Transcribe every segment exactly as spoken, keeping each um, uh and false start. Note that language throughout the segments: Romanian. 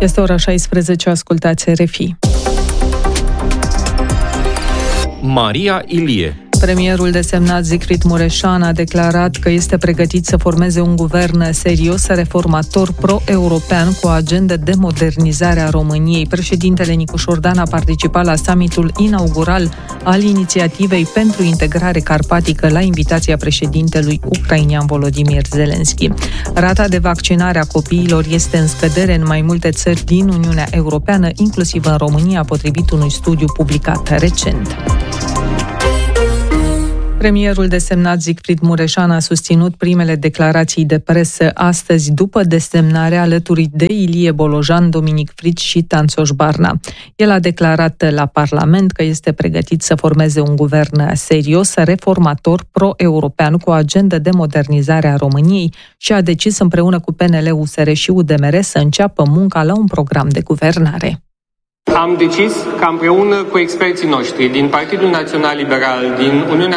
Este ora șaisprezece, ascultați R F I. Maria Ilie. Premierul desemnat Siegfried Mureșan a declarat că este pregătit să formeze un guvern serios, reformator, pro-european, cu o agendă de modernizare a României. Președintele Nicu Șordan a participat la summitul inaugural al inițiativei pentru integrare carpatică la invitația președintelui ucrainean Volodymyr Zelensky. Rata de vaccinare a copiilor este în scădere în mai multe țări din Uniunea Europeană, inclusiv în România, potrivit unui studiu publicat recent. Premierul desemnat Siegfried Mureșan a susținut primele declarații de presă astăzi după desemnarea alături de Ilie Bolojan, Dominic Friț și Tanțoș Barna. El a declarat la Parlament că este pregătit să formeze un guvern serios, reformator, pro-european, cu o agendă de modernizare a României și a decis împreună cu P N L, U S R și U D M R să înceapă munca la un program de guvernare. Am decis ca împreună cu experții noștri din Partidul Național Liberal, din Uniunea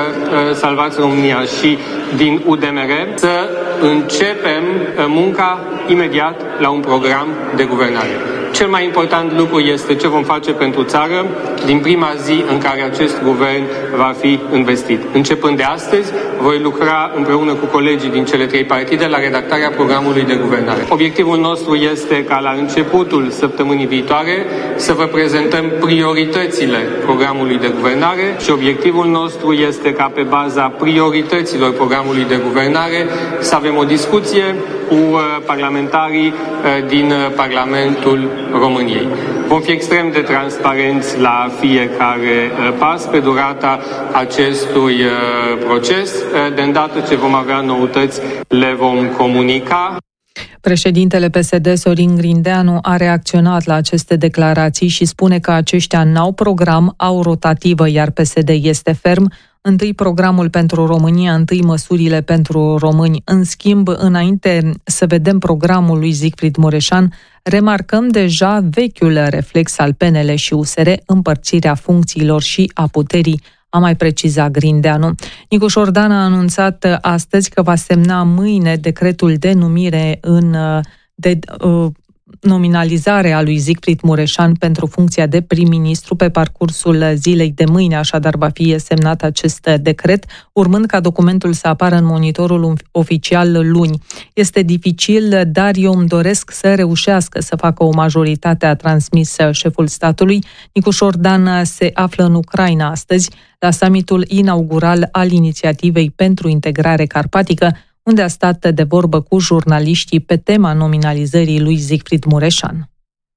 Salvați România și din U D M R să începem munca imediat la un program de guvernare. Cel mai important lucru este ce vom face pentru țară din prima zi în care acest guvern va fi investit. Începând de astăzi, voi lucra împreună cu colegii din cele trei partide la redactarea programului de guvernare. Obiectivul nostru este ca la începutul săptămânii viitoare să vă prezentăm prioritățile programului de guvernare și obiectivul nostru este ca pe baza priorităților programului de guvernare să avem o discuție cu parlamentarii din Parlamentul României. Vom fi extrem de transparenți la fiecare pas pe durata acestui proces. De îndată ce vom avea noutăți, le vom comunica. Președintele P S D, Sorin Grindeanu, a reacționat la aceste declarații și spune că aceștia n-au program, au rotativă, iar P S D este ferm. Întâi programul pentru România, întâi măsurile pentru români. În schimb, înainte să vedem programul lui Siegfried Mureșan, remarcăm deja vechiul reflex al P N L și U S R, împărțirea funcțiilor și a puterii, a mai precizat Grindeanu. Nicu Șordan a anunțat astăzi că va semna mâine decretul de numire în de uh, nominalizare a lui Siegfried Mureșan pentru funcția de prim-ministru. Pe parcursul zilei de mâine, așadar, va fi semnat acest decret, urmând ca documentul să apară în monitorul oficial luni. Este dificil, dar eu îmi doresc să reușească să facă o majoritate, a transmis șeful statului. Nicu Șordan se află în Ucraina astăzi, la summitul inaugural al inițiativei pentru integrare carpatică, unde a stat de vorbă cu jurnaliștii pe tema nominalizării lui Siegfried Mureșan.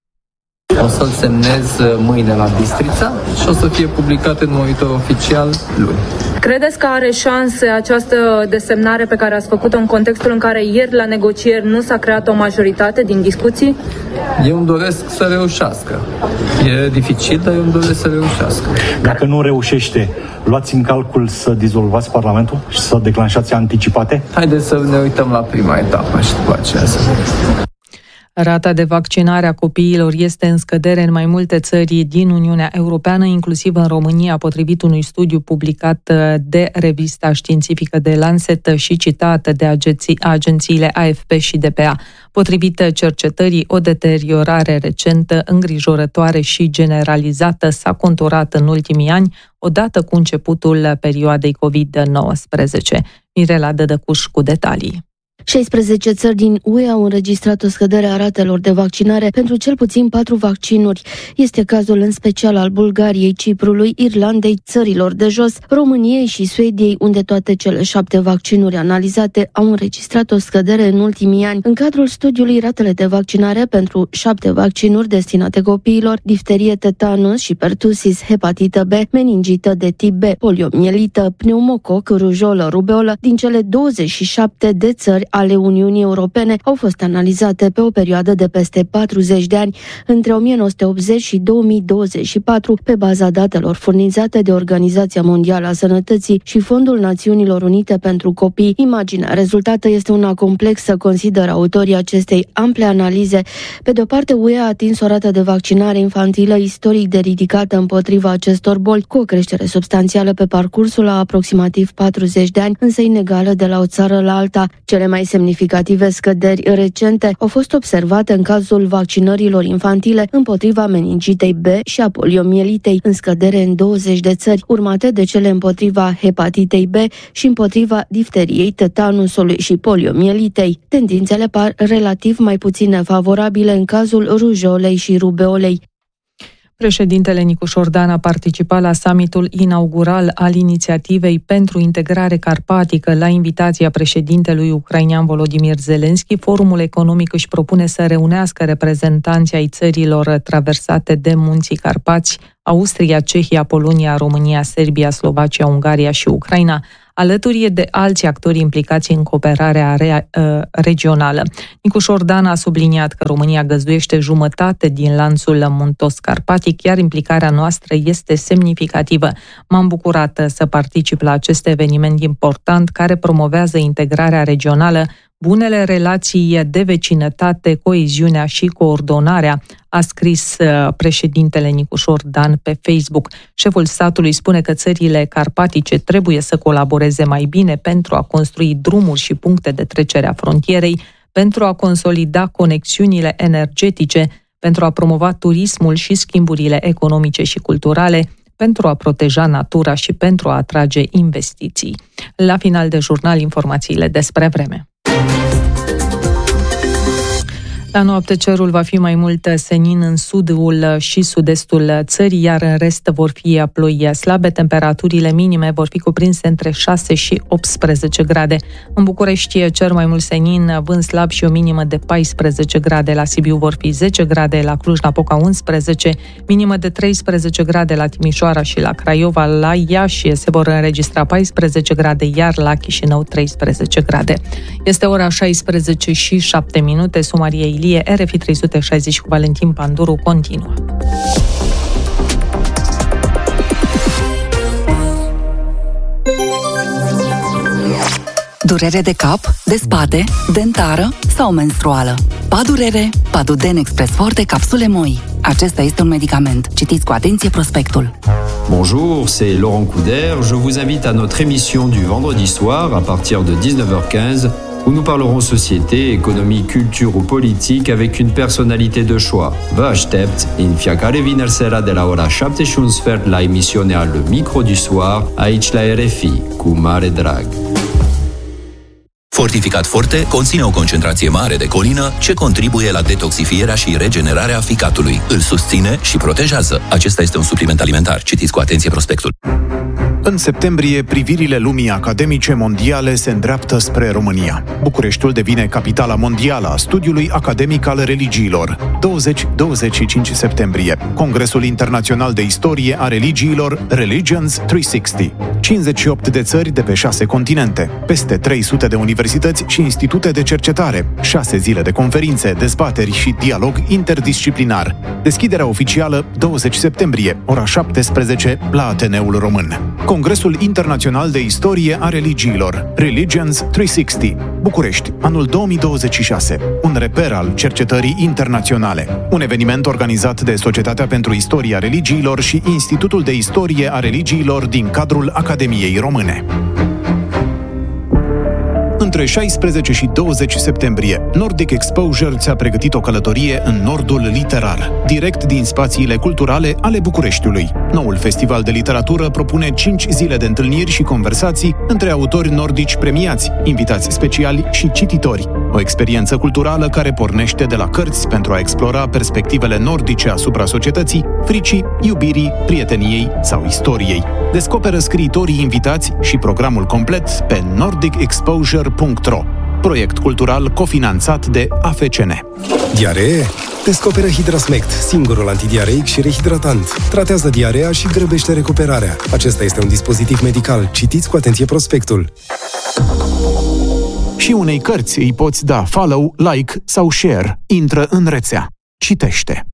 O să-l semnez mâine la Bistrița și o să fie publicat în monitor oficial luni. Credeți că are șanse această desemnare pe care ați făcut-o în contextul în care ieri la negocieri nu s-a creat o majoritate din discuții? Eu îmi doresc să reușească. E dificil, dar eu îmi doresc să reușească. Dacă nu reușește, luați în calcul să dizolvați Parlamentul și să declanșați anticipate? Haideți să ne uităm la prima etapă și după aceea să vedem. Rata de vaccinare a copiilor este în scădere în mai multe țări din Uniunea Europeană, inclusiv în România, potrivit unui studiu publicat de revista științifică de Lancet și citat de agenții, agențiile A F P și D P A. Potrivit cercetării, o deteriorare recentă, îngrijorătoare și generalizată s-a conturat în ultimii ani, odată cu începutul perioadei covid nouăsprezece. Mirela Dădăcuș cu detalii. șaisprezece țări din U E au înregistrat o scădere a ratelor de vaccinare pentru cel puțin patru vaccinuri. Este cazul în special al Bulgariei, Ciprului, Irlandei, țărilor de jos, României și Suediei, unde toate cele șapte vaccinuri analizate au înregistrat o scădere în ultimii ani. În cadrul studiului, ratele de vaccinare pentru șapte vaccinuri destinate copiilor, difterie, tetanus și pertusis, hepatită B, meningită de tip B, poliomielită, pneumococ, rujolă, rubeolă, din cele douăzeci și șapte de țări ale Uniunii Europene au fost analizate pe o perioadă de peste patruzeci de ani, între o mie nouă sute optzeci și două mii douăzeci și patru, pe baza datelor furnizate de Organizația Mondială a Sănătății și Fondul Națiunilor Unite pentru Copii. Imaginea rezultată este una complexă, consideră autorii acestei ample analize. Pe de o parte, U E a atins o rată de vaccinare infantilă istoric de ridicată împotriva acestor boli, cu o creștere substanțială pe parcursul a aproximativ patruzeci de ani, însă inegală de la o țară la alta. Cele mai mai semnificative scăderi recente au fost observate în cazul vaccinărilor infantile împotriva meningitei B și a poliomielitei, în scădere în douăzeci de țări, urmate de cele împotriva hepatitei B și împotriva difteriei, tetanusului și poliomielitei. Tendințele par relativ mai puțin favorabile în cazul rujolei și rubeolei. Președintele Nicu Șordan a participat la summitul inaugural al inițiativei pentru integrare carpatică la invitația președintelui ucrainean Volodymyr Zelensky. Forumul economic își propune să reunească reprezentanții ai țărilor traversate de munții Carpați, Austria, Cehia, Polonia, România, Serbia, Slovacia, Ungaria și Ucraina, alături de alți actori implicați în cooperarea re- regională. Nicu Șordan a subliniat că România găzduiește jumătate din lanțul muntos carpatic, iar implicarea noastră este semnificativă. M-am bucurat să particip la acest eveniment important care promovează integrarea regională, bunele relații de vecinătate, coeziunea și coordonarea, a scris președintele Nicu Șordan pe Facebook. Șeful statului spune că țările carpatice trebuie să colaboreze mai bine pentru a construi drumuri și puncte de trecere a frontierei, pentru a consolida conexiunile energetice, pentru a promova turismul și schimburile economice și culturale, pentru a proteja natura și pentru a atrage investiții. La final de jurnal, informațiile despre vreme. La noapte cerul va fi mai mult senin în sudul și sud-estul țării, iar în rest vor fi ploi slabe. Temperaturile minime vor fi cuprinse între șase și optsprezece grade. În București cer mai mult senin, vânt slab și o minimă de paisprezece grade. La Sibiu vor fi zece grade, la Cluj-Napoca unsprezece, minimă de treisprezece grade la Timișoara și la Craiova. La Iași se vor înregistra paisprezece grade, iar la Chișinău treisprezece grade. Este ora șaisprezece și șapte minute. Sumaria Ilie, R F I trei sute șaizeci cu Valentin Panduru continuă. Durere de cap, de spate, dentară sau menstruală. Padurere, Paduden Express Forte Capsule Moi. Acesta este un medicament. Citiți cu atenție prospectul. Bonjour, c'est Laurent Couder. Je vous invite à notre émission du vendredi soir à partir de dix-neuf heures quinze où nous parlerons société, économie, culture ou politique avec une personnalité de choix. Vă aștept în fiecare vineri seara de la ora șapte și un sfert la emisiunea Le Micro du Soir, aici la R F I, cu mare drag. Fortificat Forte conține o concentrație mare de colină ce contribuie la detoxifierea și regenerarea ficatului. Îl susține și protejează. Acesta este un supliment alimentar. Citiți cu atenție prospectul. În septembrie, privirile lumii academice mondiale se îndreaptă spre România. Bucureștiul devine capitala mondială a studiului academic al religiilor. douăzeci douăzeci și cinci septembrie. Congresul Internațional de Istorie a Religiilor, Religions trei sixty. cincizeci și opt de țări de pe șase continente, peste trei sute de universități și institute de cercetare, șase zile de conferințe, dezbateri și dialog interdisciplinar. Deschiderea oficială douăzeci septembrie, ora șaptesprezece, la Ateneul Român. Congresul Internațional de Istorie a Religiilor, Religions trei sixty, București, anul două mii douăzeci și șase, un reper al cercetării internaționale. Un eveniment organizat de Societatea pentru Istoria Religiilor și Institutul de Istorie a Religiilor din cadrul Academiei Române. Între șaisprezece și douăzeci septembrie, Nordic Exposure ți-a pregătit o călătorie în nordul literar, direct din spațiile culturale ale Bucureștiului. Noul festival de literatură propune cinci zile de întâlniri și conversații între autori nordici premiați, invitați speciali și cititori. O experiență culturală care pornește de la cărți pentru a explora perspectivele nordice asupra societății, fricii, iubirii, prieteniei sau istoriei. Descoperă scriitorii invitați și programul complet pe nordic exposure punct ro, proiect cultural cofinanțat de A F C N. Diaree? Descoperă Hidrasmect, singurul antidiareic și rehidratant. Tratează diarea și grăbește recuperarea. Acesta este un dispozitiv medical. Citiți cu atenție prospectul. Și unei cărți îi poți da follow, like sau share. Intră în rețea. Citește.